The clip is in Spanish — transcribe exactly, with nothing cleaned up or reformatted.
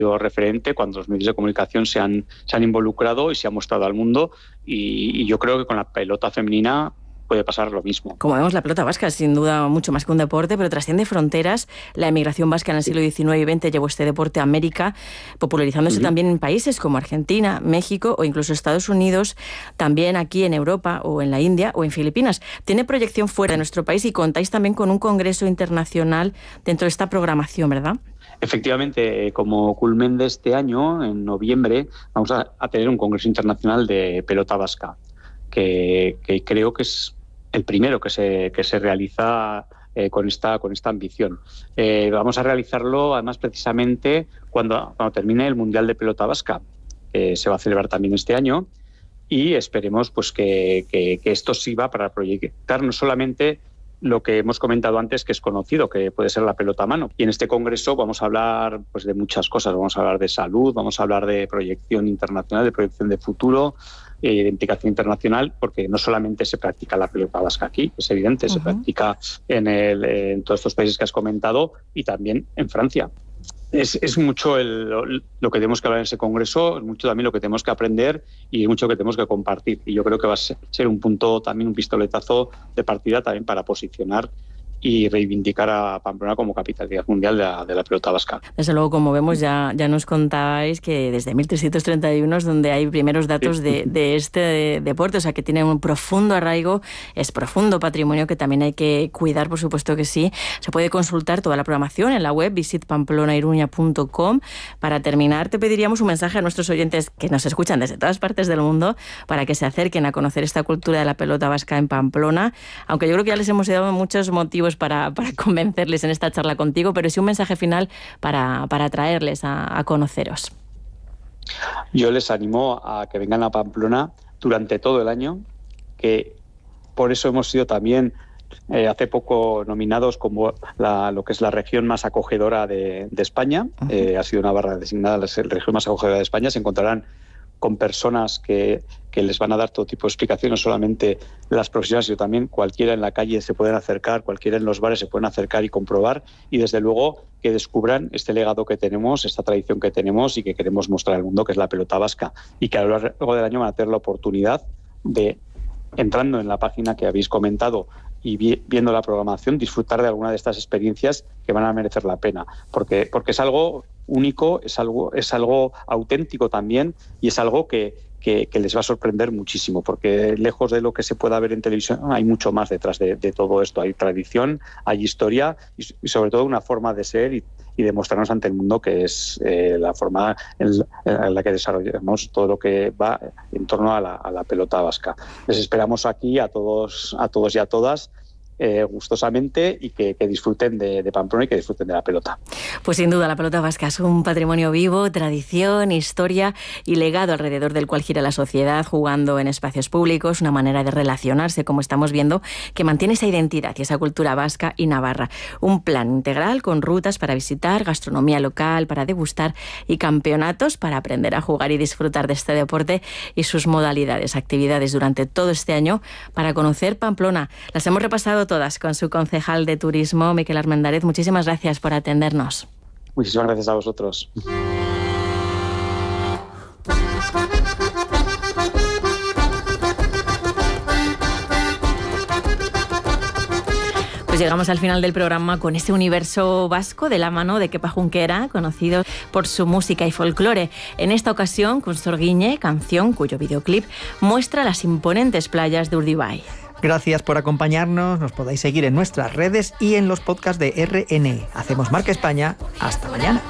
referente cuando los medios de comunicación se han, se han involucrado y se han mostrado al mundo, y, y yo creo que con la pelota femenina puede pasar lo mismo. Como vemos, la pelota vasca es sin duda mucho más que un deporte, pero trasciende fronteras. La emigración vasca en el siglo diecinueve y veinte llevó este deporte a América, popularizándose uh-huh. también en países como Argentina, México o incluso Estados Unidos, también aquí en Europa o en la India o en Filipinas. Tiene proyección fuera de nuestro país y contáis también con un congreso internacional dentro de esta programación, ¿verdad? Efectivamente, como culmen de este año, en noviembre, vamos a, a tener un congreso internacional de pelota vasca, que, que creo que es el primero que se, que se realiza eh, con, esta, con esta ambición. Eh, vamos a realizarlo, además, precisamente cuando, cuando termine el Mundial de Pelota Vasca, que se va a celebrar también este año, y esperemos pues, que, que, que esto sirva para proyectar no solamente lo que hemos comentado antes, que es conocido, que puede ser la pelota a mano. Y en este congreso vamos a hablar pues, de muchas cosas. Vamos a hablar de salud, vamos a hablar de proyección internacional, de proyección de futuro, eh, de implicación internacional, porque no solamente se practica la pelota vasca aquí, es evidente, uh-huh. se practica en, el, en todos estos países que has comentado y también en Francia. Es, es mucho el, lo que tenemos que hablar en ese congreso, es mucho también lo que tenemos que aprender y mucho que tenemos que compartir. Y yo creo que va a ser un punto, también un pistoletazo de partida también para posicionar y reivindicar a Pamplona como capitalidad mundial de la, de la pelota vasca. Desde luego, como vemos, ya, ya nos contabais que desde mil trescientos treinta y uno es donde hay primeros datos sí. de, de este deporte, o sea que tiene un profundo arraigo, es profundo patrimonio que también hay que cuidar, por supuesto que sí. Se puede consultar toda la programación en la web visit pamplona iruña punto com. Para terminar, te pediríamos un mensaje a nuestros oyentes que nos escuchan desde todas partes del mundo para que se acerquen a conocer esta cultura de la pelota vasca en Pamplona, aunque yo creo que ya les hemos dado muchos motivos Para, para convencerles en esta charla contigo, pero sí un mensaje final para, para atraerles a, a conoceros. Yo les animo a que vengan a Pamplona durante todo el año, que por eso hemos sido también eh, hace poco nominados como la, lo que es la región más acogedora de, de España. Uh-huh. Eh, ha sido Navarra designada la región más acogedora de España. Se encontrarán con personas que, que les van a dar todo tipo de explicaciones, no solamente las profesionales, sino también cualquiera en la calle se pueden acercar, cualquiera en los bares se pueden acercar y comprobar, y desde luego que descubran este legado que tenemos, esta tradición que tenemos y que queremos mostrar al mundo, que es la pelota vasca, y que a lo largo del año van a tener la oportunidad de, entrando en la página que habéis comentado y vi, viendo la programación, disfrutar de alguna de estas experiencias que van a merecer la pena, porque, porque es algo único, es algo, es algo auténtico también, y es algo que, que, que les va a sorprender muchísimo, porque lejos de lo que se pueda ver en televisión, hay mucho más detrás de, de todo esto. Hay tradición, hay historia y, y sobre todo una forma de ser y, y de mostrarnos ante el mundo, que es eh, la forma en, en la que desarrollamos todo lo que va en torno a la, a la pelota vasca. Les esperamos aquí a todos, a todos y a todas, Eh, gustosamente, y que, que disfruten de, de Pamplona y que disfruten de la pelota. Pues sin duda la pelota vasca es un patrimonio vivo, tradición, historia y legado alrededor del cual gira la sociedad, jugando en espacios públicos, una manera de relacionarse, como estamos viendo, que mantiene esa identidad y esa cultura vasca y navarra. Un plan integral con rutas para visitar, gastronomía local para degustar y campeonatos para aprender a jugar y disfrutar de este deporte y sus modalidades, actividades durante todo este año para conocer Pamplona. Las hemos repasado todas con su concejal de turismo, Miquel Armendáriz. Muchísimas gracias por atendernos. Muchísimas gracias a vosotros. Pues llegamos al final del programa con ese universo vasco de la mano de Kepa Junquera, conocido por su música y folclore. En esta ocasión, con Sorguiñe, canción cuyo videoclip muestra las imponentes playas de Urdaibai. Gracias por acompañarnos, nos podéis seguir en nuestras redes y en los podcasts de R N E. Hacemos Marca España, hasta mañana.